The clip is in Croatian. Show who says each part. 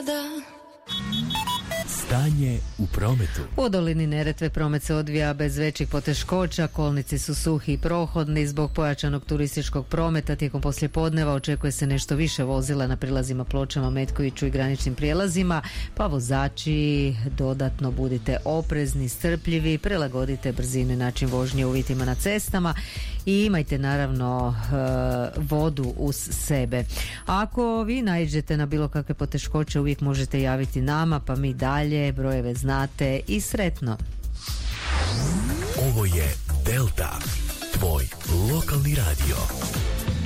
Speaker 1: Stanje u prometu.
Speaker 2: U dolini Neretve promet se odvija bez većih poteškoća, kolnici su suhi i prohodni. Zbog pojačanog turističkog prometa tijekom poslijepodneva očekuje se nešto više vozila na prilazima Pločama, Metkoviću i graničnim prijelazima, pa vozači dodatno budite oprezni, strpljivi, prilagodite brzinu i način vožnje uvjetima na cestama i imajte naravno vodu uz sebe. Ako vi naiđete na bilo kakve poteškoće, uvijek možete javiti nama, pa mi dalje brojeve znate i sretno.
Speaker 1: Ovo je Delta, tvoj lokalni radio.